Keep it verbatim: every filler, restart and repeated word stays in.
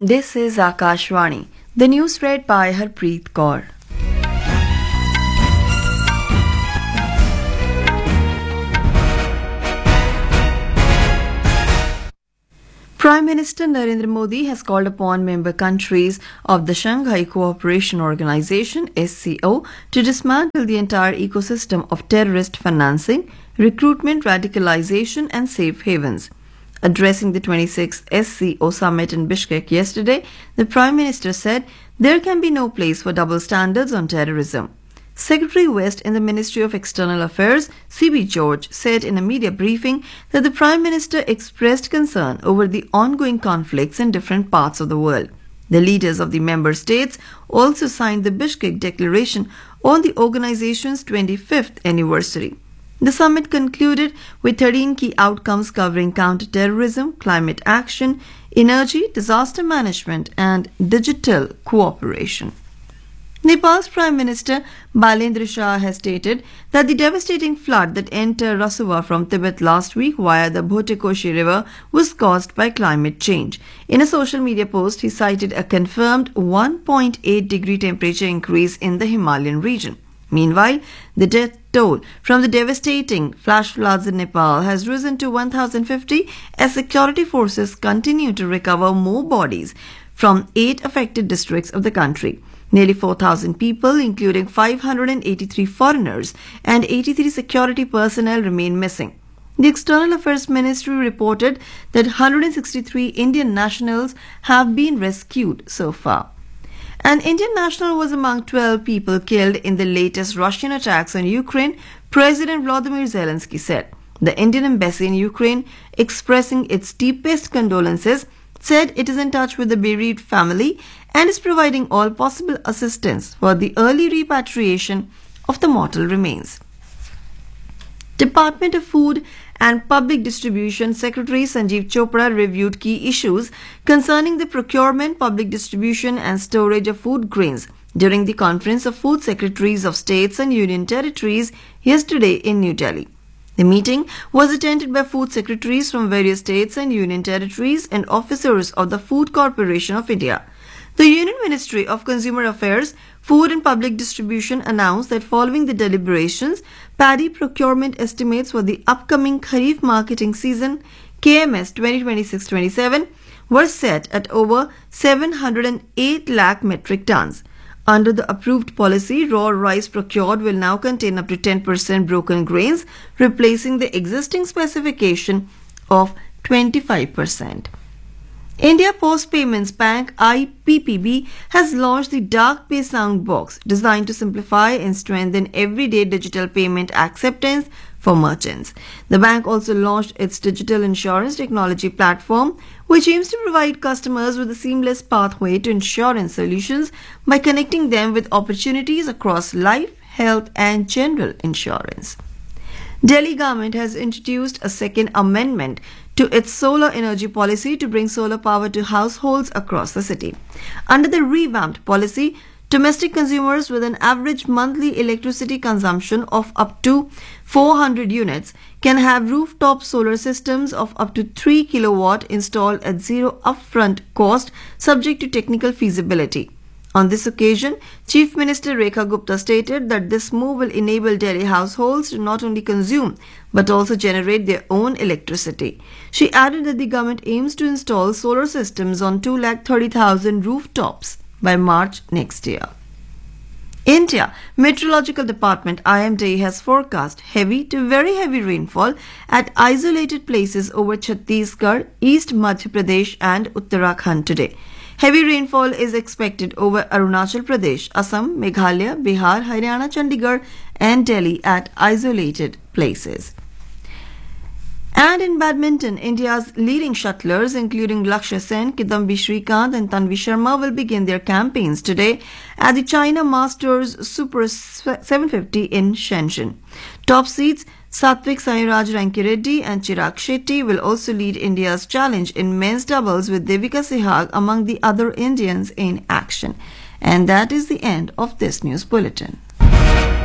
This is Akashvani. The news read by Harpreet Kaur. Prime Minister Narendra Modi has called upon member countries of the Shanghai Cooperation Organization (S C O) to dismantle the entire ecosystem of terrorist financing, recruitment, radicalization, and safe havens. Addressing the twenty-sixth S C O summit in Bishkek yesterday, the Prime Minister said there can be no place for double standards on terrorism. Secretary West in the Ministry of External Affairs, C B George, said in a media briefing that the Prime Minister expressed concern over the ongoing conflicts in different parts of the world. The leaders of the member states also signed the Bishkek Declaration on the organization's twenty-fifth anniversary. The summit concluded with thirteen key outcomes covering counter-terrorism, climate action, energy, disaster management, and digital cooperation. Nepal's Prime Minister Bailendra Shah has stated that the devastating flood that entered Rasuwa from Tibet last week via the Bhotekoshi River was caused by climate change. In a social media post, he cited a confirmed one point eight degree temperature increase in the Himalayan region. Meanwhile, the death toll from the devastating flash floods in Nepal has risen to one thousand fifty as security forces continue to recover more bodies from eight affected districts of the country. Nearly four thousand people, including five hundred eighty-three foreigners and eighty-three security personnel, remain missing. The External Affairs Ministry reported that one hundred sixty-three Indian nationals have been rescued so far. An Indian national was among twelve people killed in the latest Russian attacks on Ukraine, President Volodymyr Zelensky said. The Indian embassy in Ukraine, expressing its deepest condolences, said it is in touch with the bereaved family and is providing all possible assistance for the early repatriation of the mortal remains. Department of Food and Public Distribution Secretary Sanjeev Chopra reviewed key issues concerning the procurement, public distribution and storage of food grains during the Conference of Food Secretaries of States and Union Territories yesterday in New Delhi. The meeting was attended by food secretaries from various states and union territories and officers of the Food Corporation of India. The Union Ministry of Consumer Affairs, Food and Public Distribution announced that following the deliberations, paddy procurement estimates for the upcoming Kharif marketing season K M S twenty twenty-six twenty-seven were set at over seven hundred eight lakh metric tons. Under the approved policy, raw rice procured will now contain up to ten percent broken grains, replacing the existing specification of twenty-five percent. India Post Payments Bank I P P B has launched the Dark Pay Sound Box, designed to simplify and strengthen everyday digital payment acceptance for merchants. The bank also launched its digital insurance technology platform, which aims to provide customers with a seamless pathway to insurance solutions by connecting them with opportunities across life, health, and general insurance. Delhi government has introduced a second amendment to its solar energy policy to bring solar power to households across the city. Under the revamped policy, domestic consumers with an average monthly electricity consumption of up to four hundred units can have rooftop solar systems of up to three kilowatt installed at zero upfront cost, subject to technical feasibility. On this occasion, Chief Minister Rekha Gupta stated that this move will enable Delhi households to not only consume but also generate their own electricity. She added that the government aims to install solar systems on two lakh thirty thousand rooftops by March next year. India Meteorological Department I M D has forecast heavy to very heavy rainfall at isolated places over Chhattisgarh, East Madhya Pradesh and Uttarakhand today. Heavy rainfall is expected over Arunachal Pradesh, Assam, Meghalaya, Bihar, Haryana, Chandigarh and Delhi at isolated places. And in badminton, India's leading shuttlers, including Lakshya Sen, Kidambi Shrikant and Tanvi Sharma, will begin their campaigns today at the China Masters Super seven fifty in Shenzhen. Top seeds Satvik Sairaj Rankireddy and Chirag Shetty will also lead India's challenge in men's doubles with Devika Sehag among the other Indians in action. And that is the end of this news bulletin.